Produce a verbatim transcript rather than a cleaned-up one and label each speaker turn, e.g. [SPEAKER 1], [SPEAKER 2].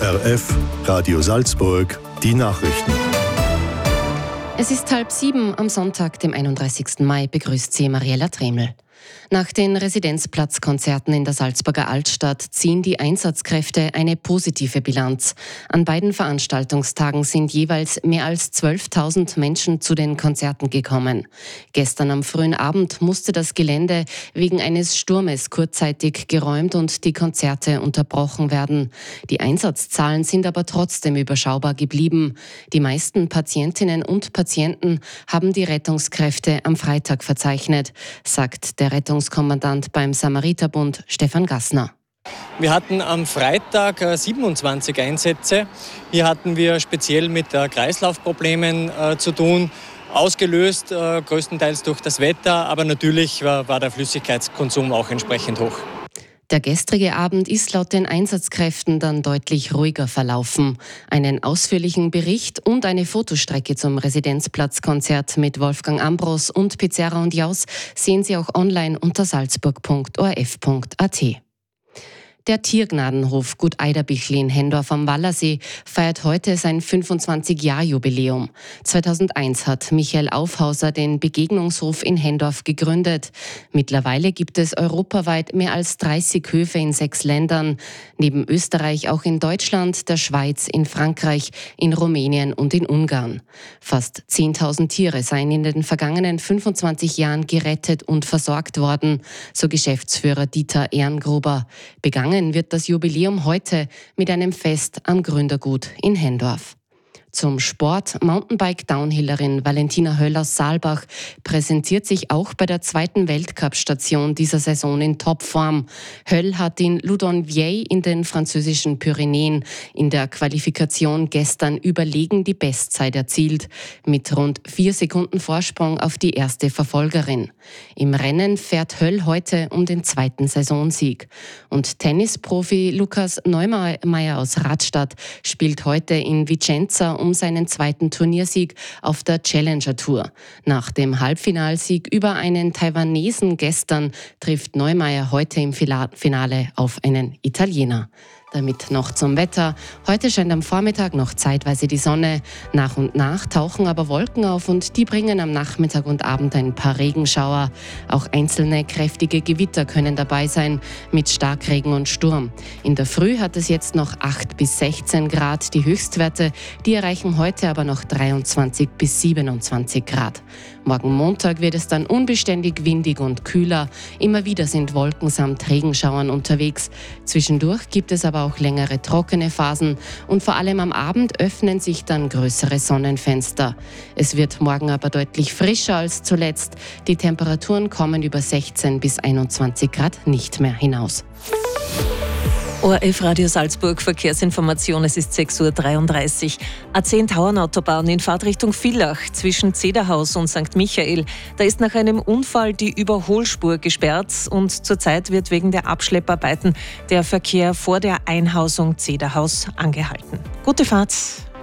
[SPEAKER 1] O R F, Radio Salzburg, die Nachrichten.
[SPEAKER 2] Es ist halb sieben am Sonntag, dem einunddreißigsten Mai, begrüßt Sie Mariella Treml. Nach den Residenzplatzkonzerten in der Salzburger Altstadt ziehen die Einsatzkräfte eine positive Bilanz. An beiden Veranstaltungstagen sind jeweils mehr als zwölftausend Menschen zu den Konzerten gekommen. Gestern am frühen Abend musste das Gelände wegen eines Sturmes kurzzeitig geräumt und die Konzerte unterbrochen werden. Die Einsatzzahlen sind aber trotzdem überschaubar geblieben. Die meisten Patientinnen und Patienten haben die Rettungskräfte am Freitag verzeichnet, sagt der Rettungskommandant beim Samariterbund Stefan Gassner.
[SPEAKER 3] Wir hatten am Freitag siebenundzwanzig Einsätze. Hier hatten wir speziell mit Kreislaufproblemen äh, zu tun, ausgelöst äh, größtenteils durch das Wetter, aber natürlich war, war der Flüssigkeitskonsum auch entsprechend hoch.
[SPEAKER 2] Der gestrige Abend ist laut den Einsatzkräften dann deutlich ruhiger verlaufen. Einen ausführlichen Bericht und eine Fotostrecke zum Residenzplatzkonzert mit Wolfgang Ambros und Pizzerra und Jaus sehen Sie auch online unter salzburg punkt o r f punkt a t. Der Tiergnadenhof Gut Eiderbichl in Hendorf am Wallersee feiert heute sein fünfundzwanzig-Jahr-Jubiläum. zweitausendeins hat Michael Aufhauser den Begegnungshof in Hendorf gegründet. Mittlerweile gibt es europaweit mehr als dreißig Höfe in sechs Ländern. Neben Österreich auch in Deutschland, der Schweiz, in Frankreich, in Rumänien und in Ungarn. Fast zehntausend Tiere seien in den vergangenen fünfundzwanzig Jahren gerettet und versorgt worden, so Geschäftsführer Dieter Ehrengruber. Begangen wird das Jubiläum heute mit einem Fest am Gründergut in Hendorf. Zum Sport. Mountainbike-Downhillerin Valentina Höll aus Saalbach präsentiert sich auch bei der zweiten Weltcup-Station dieser Saison in Topform. Höll hat in Loudon-Vieille in den französischen Pyrenäen in der Qualifikation gestern überlegen die Bestzeit erzielt, mit rund vier Sekunden Vorsprung auf die erste Verfolgerin. Im Rennen fährt Höll heute um den zweiten Saisonsieg. Und Tennisprofi Lukas Neumeier aus Radstadt spielt heute in Vicenza um seinen zweiten Turniersieg auf der Challenger Tour. Nach dem Halbfinalsieg über einen Taiwanesen gestern trifft Neumeier heute im Finale auf einen Italiener. Damit noch zum Wetter. Heute scheint am Vormittag noch zeitweise die Sonne. Nach und nach tauchen aber Wolken auf und die bringen am Nachmittag und Abend ein paar Regenschauer. Auch einzelne kräftige Gewitter können dabei sein mit Starkregen und Sturm. In der Früh hat es jetzt noch acht bis sechzehn Grad. Die Höchstwerte, die erreichen heute aber noch dreiundzwanzig bis siebenundzwanzig Grad. Morgen Montag wird es dann unbeständig windig und kühler. Immer wieder sind Wolken samt Regenschauern unterwegs. Zwischendurch gibt es aber auch längere trockene Phasen und vor allem am Abend öffnen sich dann größere Sonnenfenster. Es wird morgen aber deutlich frischer als zuletzt. Die Temperaturen kommen über sechzehn bis einundzwanzig Grad nicht mehr hinaus.
[SPEAKER 4] O R F Radio Salzburg Verkehrsinformation, es ist sechs Uhr dreiunddreißig. A zehn Tauernautobahn in Fahrtrichtung Villach zwischen Zederhaus und Sankt Michael. Da ist nach einem Unfall die Überholspur gesperrt und zurzeit wird wegen der Abschlepparbeiten der Verkehr vor der Einhausung Zederhaus angehalten. Gute Fahrt!